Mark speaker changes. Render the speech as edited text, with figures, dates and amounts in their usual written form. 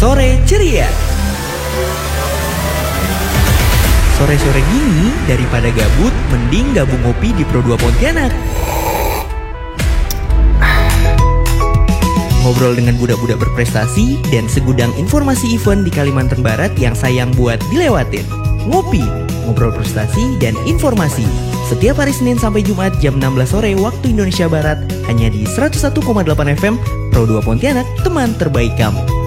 Speaker 1: Sore Ceria. Sore-sore gini, daripada gabut, mending gabung ngopi di Pro 2 Pontianak. Ngobrol dengan budak-budak berprestasi dan segudang informasi event di Kalimantan Barat yang sayang buat dilewatin. Ngopi, ngobrol prestasi dan informasi. Setiap hari Senin sampai Jumat jam 16 sore waktu Indonesia Barat, hanya di 101,8 FM Pro 2 Pontianak, teman terbaik kamu.